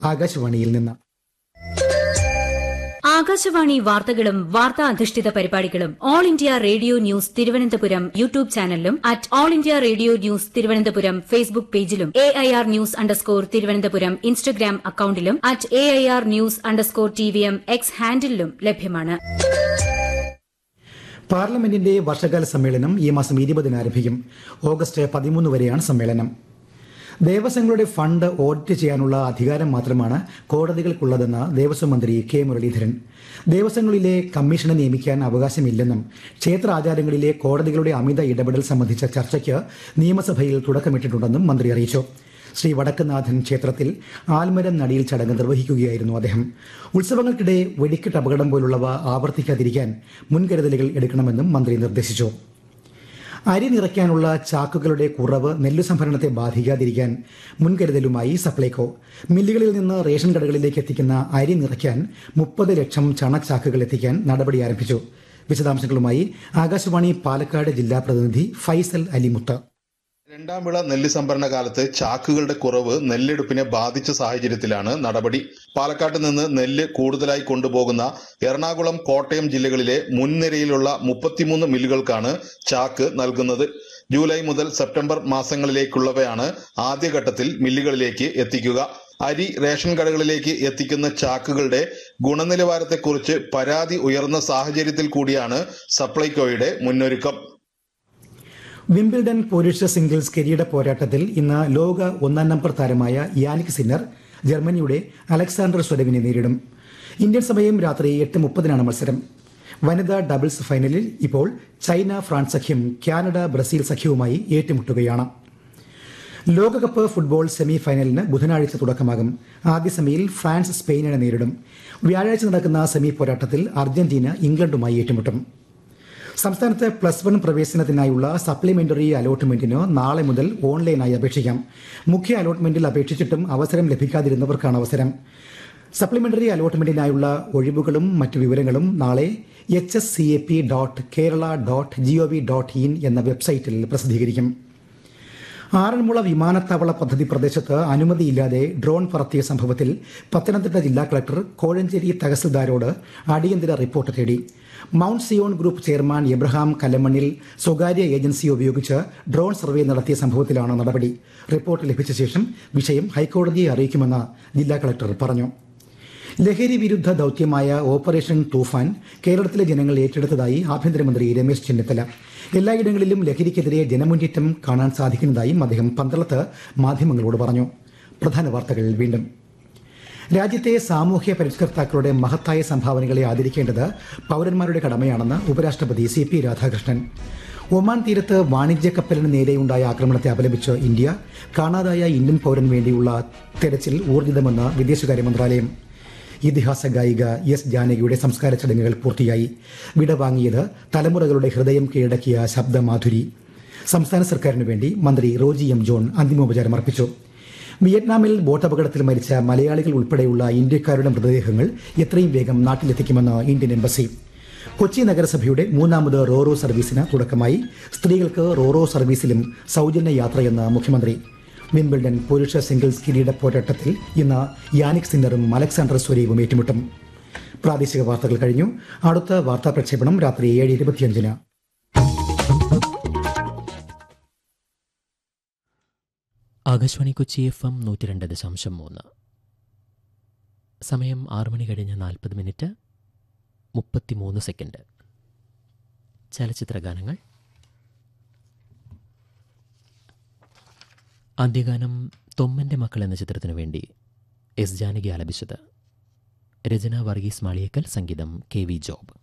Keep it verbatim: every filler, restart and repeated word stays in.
ആകാശവാണിയിൽ നിന്ന്. ആകാശവാണി വാർത്തകളും വാർത്താ അധിഷ്ഠിത പരിപാടികളും all India radio news Thiruvananthapuram YouTube ചാനലിലും at all India radio news Thiruvananthapuram Facebook പേജിലും A I R news underscore Thiruvananthapuram Instagram അക്കൌണ്ടിലും at A I R news underscore T V M X ഹാൻഡിലും ലഭ്യമാണ്. പാർലമെന്റിന്റെ വർഷകാല സമ്മേളനം ഈ മാസം ഇരുപതിന് ആരംഭിക്കും. ഓഗസ്റ്റ് പതിമൂന്ന് വരെയാണ് സമ്മേളനം. ദേവസ്വങ്ങളുടെ ഫണ്ട് ഓഡിറ്റ് ചെയ്യാനുള്ള അധികാരം മാത്രമാണ് കോടതികൾക്കുള്ളതെന്ന് ദേവസ്വം മന്ത്രി കെ മുരളീധരൻ. ദേവസ്വങ്ങളിലെ കമ്മീഷനെ നിയമിക്കാൻ അവകാശമില്ലെന്നും ക്ഷേത്ര ആചാരങ്ങളിലെ കോടതികളുടെ അമിത ഇടപെടൽ സംബന്ധിച്ച ചർച്ചയ്ക്ക് നിയമസഭയിൽ തുടക്കമിട്ടിട്ടുണ്ടെന്നും മന്ത്രി അറിയിച്ചു. ശ്രീ വടക്കുന്നാഥൻ ക്ഷേത്രത്തിൽ ആൽമരം നടിയിൽ ചടങ്ങ് നിർവഹിക്കുകയായിരുന്നു അദ്ദേഹം. ഉത്സവങ്ങൾക്കിടെ വെടിക്കെട്ട് അപകടം പോലുള്ളവ ആവർത്തിക്കാതിരിക്കാൻ മുൻകരുതലുകൾ എടുക്കണമെന്നും മന്ത്രി നിർദ്ദേശിച്ചു. അരി നിറയ്ക്കാനുള്ള ചാക്കുകളുടെ കുറവ് നെല്ലു സംഭരണത്തെ ബാധിക്കാതിരിക്കാൻ മുൻകരുതലുമായി സപ്ലൈകോ മില്ലുകളിൽ നിന്ന് റേഷൻ കടകളിലേക്ക് എത്തിക്കുന്ന അരി നിറയ്ക്കാൻ മുപ്പത് ലക്ഷം ചണച്ചാക്കുകൾ എത്തിക്കാൻ നടപടി ആരംഭിച്ചു. വിശദാംശങ്ങളുമായി ആകാശവാണി പാലക്കാട് ജില്ലാ പ്രതിനിധി ഫൈസൽ അലിമുത്ത്. രണ്ടാം വിള നെല്ല് സംഭരണ കാലത്ത് ചാക്കുകളുടെ കുറവ് നെല്ലെടുപ്പിനെ ബാധിച്ച സാഹചര്യത്തിലാണ് നടപടി. പാലക്കാട്ട് നിന്ന് നെല്ല് കൂടുതലായി കൊണ്ടുപോകുന്ന എറണാകുളം, കോട്ടയം ജില്ലകളിലെ മുൻനിരയിലുള്ള മുപ്പത്തിമൂന്ന് മില്ലുകൾക്കാണ് ചാക്ക് നൽകുന്നത്. ജൂലൈ മുതൽ സെപ്റ്റംബർ മാസങ്ങളിലേക്കുള്ളവയാണ് ആദ്യഘട്ടത്തിൽ മില്ലുകളിലേക്ക് എത്തിക്കുക. അരി റേഷൻ കടകളിലേക്ക് എത്തിക്കുന്ന ചാക്കുകളുടെ ഗുണനിലവാരത്തെക്കുറിച്ച് പരാതി ഉയർന്ന സാഹചര്യത്തിൽ കൂടിയാണ് സപ്ലൈകോയുടെ മുന്നൊരുക്കം. വിംബിൾഡൺ പുരുഷ സിംഗിൾസ് കിരീട പോരാട്ടത്തിൽ ഇന്ന് ലോക ഒന്നാം നമ്പർ താരമായ യാനിക് സിന്നർ ജർമ്മനിയുടെ അലക്സാണ്ടർ സ്വരവിനെ നേരിടും. ഇന്ത്യൻ സമയം രാത്രി എട്ട് മുപ്പതിനാണ് മത്സരം. വനിതാ ഡബിൾസ് ഫൈനലിൽ ഇപ്പോൾ ചൈന ഫ്രാൻസ് സഖ്യം കാനഡ ബ്രസീൽ സഖ്യവുമായി ഏറ്റുമുട്ടുകയാണ്. ലോകകപ്പ് ഫുട്ബോൾ സെമി ഫൈനലിന് ബുധനാഴ്ച തുടക്കമാകും. ആദ്യ സെമിയിൽ ഫ്രാൻസ് സ്പെയിനിനെ നേരിടും. വ്യാഴാഴ്ച നടക്കുന്ന സെമി പോരാട്ടത്തിൽ അർജന്റീന ഇംഗ്ലണ്ടുമായി ഏറ്റുമുട്ടും. സംസ്ഥാനത്ത് പ്ലസ് വൺ പ്രവേശനത്തിനായുള്ള സപ്ലിമെന്ററി അലോട്ട്മെന്റിന് നാളെ മുതൽ ഓൺലൈനായി അപേക്ഷിക്കാം. മുഖ്യ അലോട്ട്മെന്റിൽ അപേക്ഷിച്ചിട്ടും അവസരം ലഭിക്കാതിരുന്നവർക്കാണ് അവസരം. സപ്ലിമെന്ററി അലോട്ട്മെന്റിനായുള്ള ഒഴിവുകളും മറ്റു വിവരങ്ങളും നാളെ H S C A P dot Kerala dot G O V dot in എന്ന വെബ്സൈറ്റിൽ പ്രസിദ്ധീകരിക്കും. ആറന്മുള വിമാനത്താവള പദ്ധതി പ്രദേശത്ത് അനുമതിയില്ലാതെ ഡ്രോൺ പറത്തിയ സംഭവത്തിൽ പത്തനംതിട്ട ജില്ലാ കളക്ടർ കോഴഞ്ചേരി തഹസിൽദാരോട് അടിയന്തര റിപ്പോർട്ട് തേടി. Mount Zion group chairman Abraham കല്ലമണ്ണിൽ സ്വകാര്യ ഏജൻസി ഉപയോഗിച്ച് ഡ്രോൺ സർവേ നടത്തിയ സംഭവത്തിലാണ് നടപടി. റിപ്പോർട്ട് ലഭിച്ച ശേഷം വിഷയം ഹൈക്കോടതിയെ അറിയിക്കുമെന്ന് ജില്ലാ കളക്ടർ പറഞ്ഞു. ലഹരി വിരുദ്ധ ദൌത്യമായ ഓപ്പറേഷൻ തൂഫാൻ കേരളത്തിലെ ജനങ്ങൾ ഏറ്റെടുത്തതായി ആഭ്യന്തരമന്ത്രി രമേശ് ചെന്നിത്തല. എല്ലായിടങ്ങളിലും ലഹരിക്കെതിരെ ജനമുന്നേറ്റം കാണാൻ സാധിക്കുന്നതായും അദ്ദേഹം പന്തളത്ത് മാധ്യമങ്ങളോട് പറഞ്ഞു. പ്രധാന വാർത്തകൾ വീണ്ടും. രാജ്യത്തെ സാമൂഹ്യ പരിഷ്കർത്താക്കളുടെ മഹത്തായ സംഭാവനകളെ ആദരിക്കേണ്ടത് പൌരന്മാരുടെ കടമയാണെന്ന് ഉപരാഷ്ട്രപതി സി പി രാധാകൃഷ്ണൻ. ഒമാൻ തീരത്ത് വാണിജ്യ കപ്പലിന് നേരെയുണ്ടായ ആക്രമണത്തെ അപലപിച്ച് ഇന്ത്യ. കാണാതായ ഇന്ത്യൻ പൌരന് വേണ്ടിയുള്ള തെരച്ചിൽ ഊർജിതമെന്ന് വിദേശകാര്യ മന്ത്രാലയം. ഇതിഹാസ ഗായിക എസ് ജാനകിയുടെ സംസ്കാര ചടങ്ങുകൾ പൂർത്തിയായി. വിടവാങ്ങിയത് തലമുറകളുടെ ഹൃദയം കീഴടക്കിയ ശബ്ദമാധുരി. സംസ്ഥാന സർക്കാരിനു വേണ്ടി മന്ത്രി റോജി എം ജോൺ അന്തിമോപചാരം അർപ്പിച്ചു. വിയറ്റ്നാമിൽ ബോട്ടപകടത്തിൽ മരിച്ച മലയാളികൾ ഉൾപ്പെടെയുള്ള ഇന്ത്യക്കാരുടെ മൃതദേഹങ്ങൾ എത്രയും വേഗം നാട്ടിലെത്തിക്കുമെന്ന് ഇന്ത്യൻ എംബസി. കൊച്ചി നഗരസഭയുടെ മൂന്നാമത് റോറോ സർവീസിന് തുടക്കമായി. സ്ത്രീകൾക്ക് റോറോ സർവീസിലും സൗജന്യ യാത്രയെന്ന് മുഖ്യമന്ത്രി. വിംബിൾഡൺ പുരുഷ സിംഗിൾസ് കിരീട പോരാട്ടത്തിൽ ഇന്ന് യാനിക് സിന്നറും അലക്സാണ്ടർ സ്വരവും ഏറ്റുമുട്ടും. പ്രാദേശിക വാർത്തകൾ കഴിഞ്ഞു. അടുത്ത വാർത്താ പ്രക്ഷേപണം രാത്രി ഏഴ് ഇരുപത്തിയഞ്ചിന്. ആകാശവാണി കൊച്ചി എഫ് എം നൂറ്റി രണ്ട് ദശാംശം മൂന്ന്. സമയം ആറ് മണി കഴിഞ്ഞ് നാൽപ്പത് മിനിറ്റ് മുപ്പത്തിമൂന്ന് സെക്കൻഡ്. ചലച്ചിത്ര ഗാനങ്ങൾ. ആദ്യഗാനം തൊമ്മൻ്റെ മക്കൾ എന്ന ചിത്രത്തിനു വേണ്ടി എസ് ജാനകി ആലപിച്ചത്. രചന വർഗീസ് മാളിയേക്കൽ, സംഗീതം കെ വി ജോബ്.